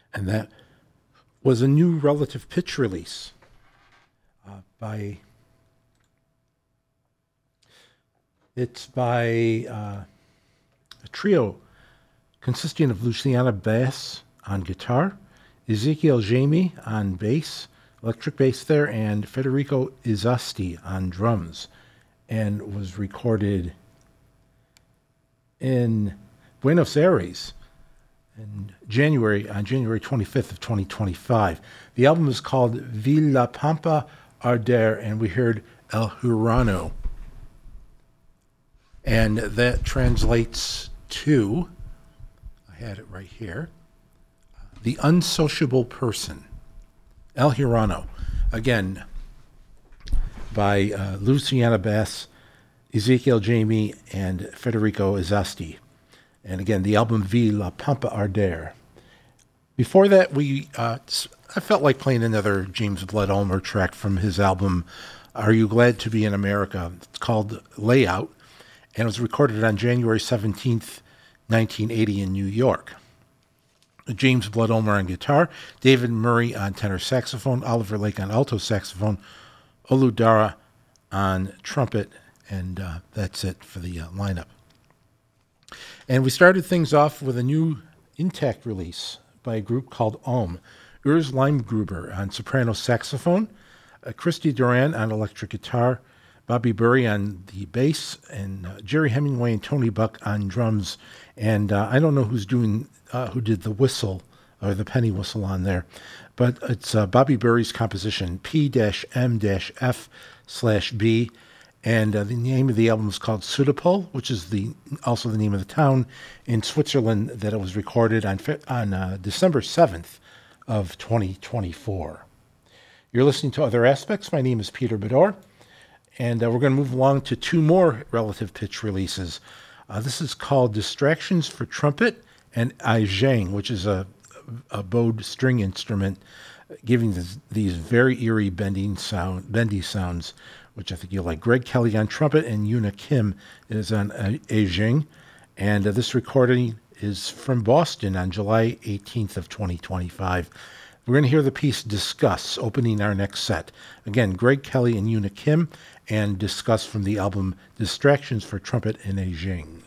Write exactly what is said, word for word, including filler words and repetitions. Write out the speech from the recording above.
And that was a new relative pitch release uh, by, it's by uh, a trio consisting of Luciana Bass on guitar, Ezekiel Jamie on bass, electric bass there, and Federico Izasti on drums, and was recorded in Buenos Aires in January, on January twenty-fifth of twenty twenty-five. The album is called Villa Pampa Arder, and we heard El Hurano. And that translates to, I had it right here, the unsociable person. El Hurano, again, by uh, Luciana Bass, Ezekiel Jamie, and Federico Izasti. And again, the album V La Pampa Arder. Before that, we uh, I felt like playing another James Blood Ulmer track from his album, Are You Glad to Be in America? It's called Layout, and it was recorded on January seventeenth, nineteen eighty in New York. James Blood Ulmer on guitar, David Murray on tenor saxophone, Oliver Lake on alto saxophone, Olu Dara on trumpet, and uh, that's it for the uh, lineup. And we started things off with a new intact release by a group called Ohm. Urs Leimgruber on soprano saxophone, uh, Christy Duran on electric guitar, Bobby Burry on the bass, and uh, Jerry Hemingway and Tony Buck on drums. And uh, I don't know who's doing, uh, who did the whistle or the penny whistle on there, but it's uh, Bobby Burry's composition, P M F slash B. And uh, the name of the album is called Sudapol, which is the also the name of the town in Switzerland that it was recorded on on uh, December seventh of twenty twenty-four. You're listening to Other Aspects. My name is Peter Bedore, and uh, we're going to move along to two more relative pitch releases. Uh, this is called Distractions for Trumpet and Aizheng, which is a, a bowed string instrument, giving this, these very eerie bending sound, bendy sounds, which I think you'll like. Greg Kelly on trumpet and Yuna Kim is on Aizheng. And uh, this recording is from Boston on July eighteenth of twenty twenty-five. We're going to hear the piece Discuss, opening our next set. Again, Greg Kelly and Yuna Kim, and Discuss from the album Distractions for Trumpet and Aizheng.